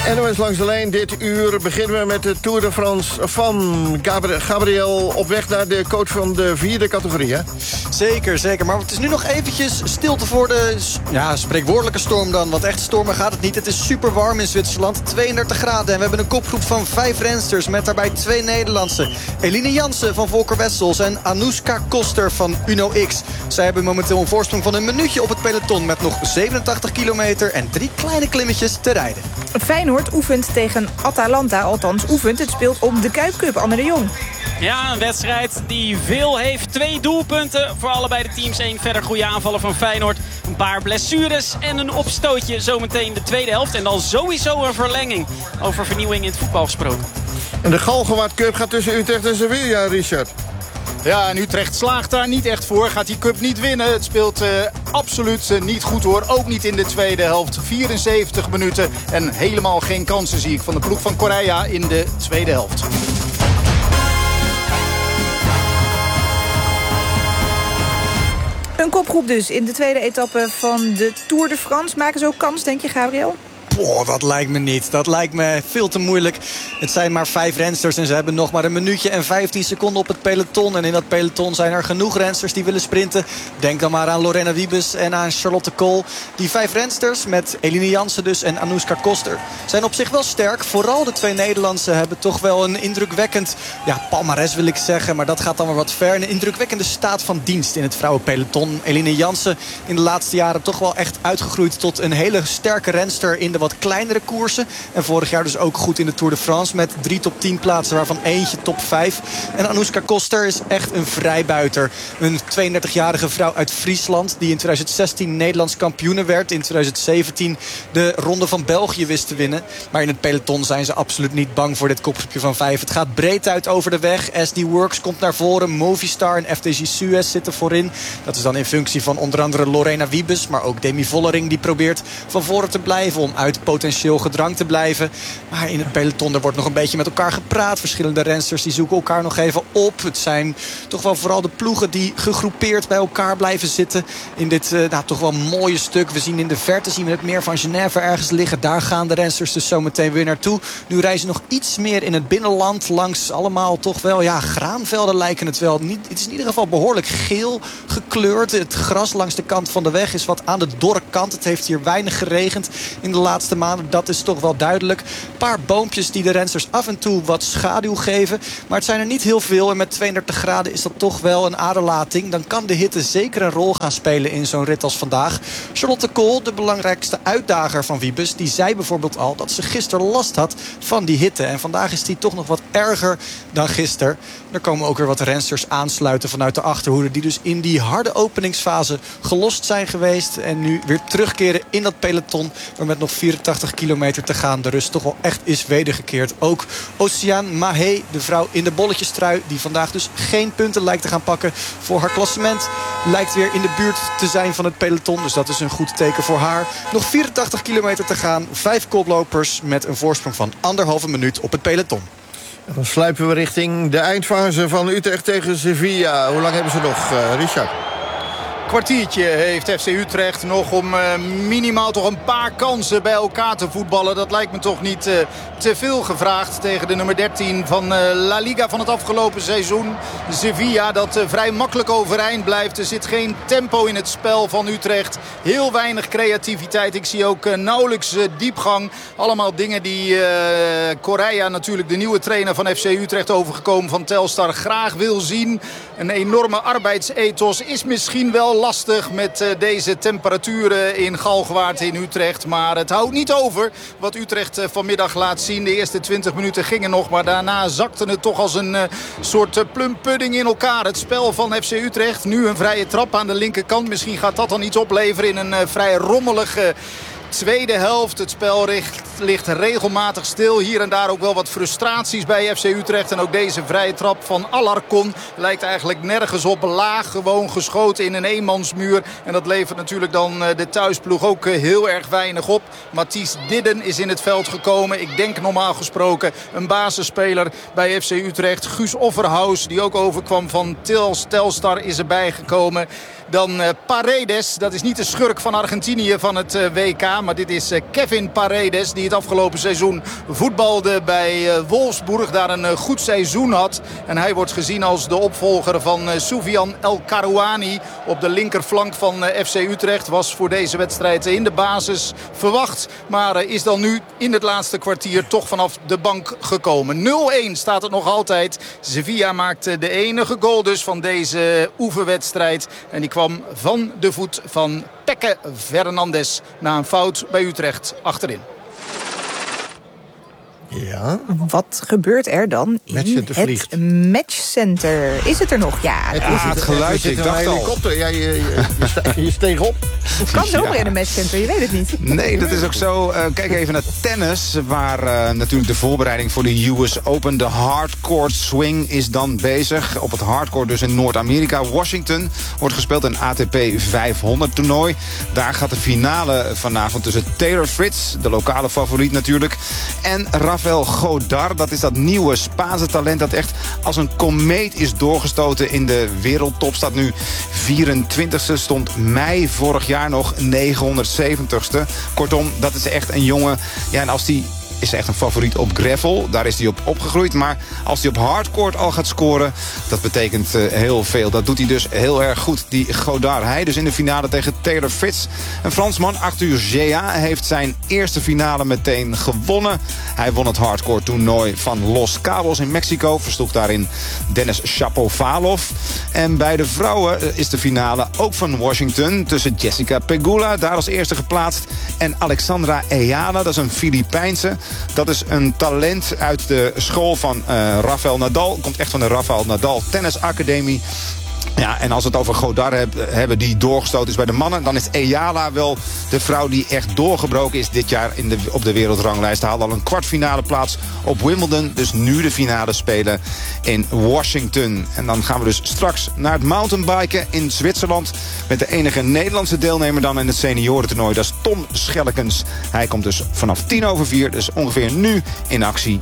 NOS langs de lijn. Dit uur beginnen we met de Tour de France van Gabriel op weg naar de coach van de 4e categorie. Hè? Zeker. Maar het is nu nog eventjes stilte voor de spreekwoordelijke storm dan. Want echt stormen gaat het niet. Het is super warm in Zwitserland. 32 graden. En we hebben een kopgroep van 5 rensters met daarbij 2 Nederlandse. Eline Jansen van Volker Wessels en Anoushka Koster van Uno X. Zij hebben momenteel een voorsprong van een minuutje op het peloton met nog 87 kilometer en 3 kleine klimmetjes te rijden. Feyenoord oefent tegen Atalanta. Althans oefent. Het speelt om de Kuip Cup. Anne de Jong. Ja, een wedstrijd die veel heeft. 2 doelpunten voor allebei de teams. 1 verder goede aanvallen van Feyenoord. Een paar blessures en een opstootje zometeen de tweede helft. En dan sowieso een verlenging. Over vernieuwing in het voetbal gesproken. En de Galgenwaard Cup gaat tussen Utrecht en Sevilla, Richard. Ja, en Utrecht slaagt daar niet echt voor. Gaat die cup niet winnen. Het speelt absoluut niet goed hoor. Ook niet in de tweede helft. 74 minuten en helemaal geen kansen zie ik van de ploeg van Correa in de tweede helft. Een kopgroep dus in de tweede etappe van de Tour de France. Maken ze ook kans, denk je, Gabriel? Dat lijkt me niet. Dat lijkt me veel te moeilijk. Het zijn maar 5 rensters en ze hebben nog maar een minuutje en 15 seconden op het peloton. En in dat peloton zijn er genoeg rensters die willen sprinten. Denk dan maar aan Lorena Wiebes en aan Charlotte Kool. Die 5 rensters met Eline Jansen dus en Anoushka Koster zijn op zich wel sterk. Vooral de 2 Nederlandse hebben toch wel een indrukwekkend palmares wil ik zeggen. Maar dat gaat dan weer wat ver. Een indrukwekkende staat van dienst in het vrouwenpeloton. Eline Jansen in de laatste jaren toch wel echt uitgegroeid tot een hele sterke renster in de wat kleinere koersen. En vorig jaar dus ook goed in de Tour de France met 3 top 10 plaatsen, waarvan eentje top 5. En Anoushka Koster is echt een vrijbuiter. Een 32-jarige vrouw uit Friesland die in 2016 Nederlands kampioene werd. In 2017 de Ronde van België wist te winnen. Maar in het peloton zijn ze absoluut niet bang voor dit kopgroepje van 5. Het gaat breed uit over de weg. SD Works komt naar voren. Movistar en FDJ Suez zitten voorin. Dat is dan in functie van onder andere Lorena Wiebes. Maar ook Demi Vollering die probeert van voren te blijven om uit potentieel gedrang te blijven. Maar in het peloton er wordt nog een beetje met elkaar gepraat. Verschillende rensters die zoeken elkaar nog even op. Het zijn toch wel vooral de ploegen die gegroepeerd bij elkaar blijven zitten. In dit toch wel mooie stuk. We zien in de verte zien we het meer van Genève ergens liggen. Daar gaan de rensters dus zo meteen weer naartoe. Nu reizen nog iets meer in het binnenland. Langs allemaal toch wel graanvelden lijken het wel. Het is in ieder geval behoorlijk geel gekleurd. Het gras langs de kant van de weg is wat aan de dorre kant. Het heeft hier weinig geregend in de laatste maanden. Dat is toch wel duidelijk. Een paar boompjes die de rensters af en toe wat schaduw geven. Maar het zijn er niet heel veel. En met 32 graden is dat toch wel een aderlating. Dan kan de hitte zeker een rol gaan spelen in zo'n rit als vandaag. Charlotte Kool, de belangrijkste uitdager van Wiebes, die zei bijvoorbeeld al dat ze gisteren last had van die hitte. En vandaag is die toch nog wat erger dan gisteren. Er komen ook weer wat rensters aansluiten vanuit de achterhoede, die dus in die harde openingsfase gelost zijn geweest. En nu weer terugkeren in dat peloton. Maar met nog 84 kilometer te gaan de rust toch wel echt is wedergekeerd. Ook Oceane Mahé, de vrouw in de bolletjestrui, die vandaag dus geen punten lijkt te gaan pakken voor haar klassement, lijkt weer in de buurt te zijn van het peloton. Dus dat is een goed teken voor haar. Nog 84 kilometer te gaan. 5 koplopers met een voorsprong van 1,5 minuut op het peloton. En dan sluipen we richting de eindfase van Utrecht tegen Sevilla. Hoe lang hebben ze nog, Richard? Kwartiertje heeft FC Utrecht nog om minimaal toch een paar kansen bij elkaar te voetballen. Dat lijkt me toch niet te veel gevraagd tegen de nummer 13 van La Liga van het afgelopen seizoen. Sevilla dat vrij makkelijk overeind blijft. Er zit geen tempo in het spel van Utrecht. Heel weinig creativiteit. Ik zie ook nauwelijks diepgang. Allemaal dingen die Correa, natuurlijk de nieuwe trainer van FC Utrecht, overgekomen van Telstar, graag wil zien. Een enorme arbeidsethos is misschien wel lastig met deze temperaturen in Galgenwaard in Utrecht. Maar het houdt niet over wat Utrecht vanmiddag laat zien. De eerste 20 minuten gingen nog, maar daarna zakte het toch als een soort plumpudding in elkaar. Het spel van FC Utrecht. Nu een vrije trap aan de linkerkant. Misschien gaat dat dan iets opleveren in een vrij rommelige tweede helft. Het spel ligt regelmatig stil. Hier en daar ook wel wat frustraties bij FC Utrecht. En ook deze vrije trap van Alarcon lijkt eigenlijk nergens op. Laag gewoon geschoten in een eenmansmuur. En dat levert natuurlijk dan de thuisploeg ook heel erg weinig op. Matthijs Didden is in het veld gekomen. Ik denk normaal gesproken een basisspeler bij FC Utrecht. Guus Offerhaus, die ook overkwam van Telstar, is erbij gekomen. dan Paredes. Dat is niet de schurk van Argentinië van het WK. Maar dit is Kevin Paredes die het afgelopen seizoen voetbalde bij Wolfsburg. Daar een goed seizoen had. En hij wordt gezien als de opvolger van Soufiane El Karouani op de linkerflank van FC Utrecht. Was voor deze wedstrijd in de basis verwacht. Maar is dan nu in het laatste kwartier toch vanaf de bank gekomen. 0-1 staat het nog altijd. Sevilla maakte de enige goal dus van deze oefenwedstrijd. En die kwam van de voet van Peque Fernandes na een fout bij Utrecht achterin. Ja. Wat gebeurt er dan in het matchcenter? Is het er nog? Ja, het geluid. Ik dacht al. Helikopter. Ja, je steeg op. Het kan zomaar in een matchcenter, je weet het niet. Nee, dat is ook zo. Kijk even naar tennis, waar natuurlijk de voorbereiding voor de US Open, de hardcourt swing, is dan bezig. Op het hardcourt dus in Noord-Amerika. Washington wordt gespeeld een ATP 500 toernooi. Daar gaat de finale vanavond tussen Taylor Fritz, de lokale favoriet natuurlijk, en Rafael Godard. Dat is dat nieuwe Spaanse talent dat echt als een komeet is doorgestoten in de wereldtop. Staat nu 24ste, stond mei vorig jaar nog 970ste. Kortom, dat is echt een jongen. Ja, en als die is echt een favoriet op gravel. Daar is hij op opgegroeid. Maar als hij op hardcourt al gaat scoren, dat betekent heel veel. Dat doet hij dus heel erg goed, die Godard. Hij dus in de finale tegen Taylor Fritz. Een Fransman, Arthur Gea, heeft zijn eerste finale meteen gewonnen. Hij won het hardcourt toernooi van Los Cabos in Mexico. Versloeg daarin Denis Shapovalov. En bij de vrouwen is de finale ook van Washington tussen Jessica Pegula, daar als eerste geplaatst, en Alexandra Ayala, dat is een Filipijnse. Dat is een talent uit de school van Rafael Nadal. Komt echt van de Rafael Nadal Tennisacademie. Ja, en als we het over Godard hebben die doorgestoten is bij de mannen, dan is Ayala wel de vrouw die echt doorgebroken is dit jaar op de wereldranglijst. Hij haalde al een kwartfinale plaats op Wimbledon. Dus nu de finale spelen in Washington. En dan gaan we dus straks naar het mountainbiken in Zwitserland met de enige Nederlandse deelnemer dan in het seniorentoernooi. Dat is Tom Schellekens. Hij komt dus vanaf 4:10, dus ongeveer nu in actie